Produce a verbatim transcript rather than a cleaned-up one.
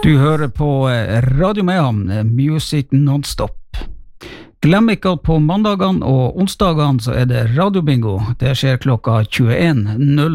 Du hører på Radio Mehamn, Music Non-Stop. Glem ikke at på mandagene og onsdagene så er det radiobingo. Det skjer klokka tjueen null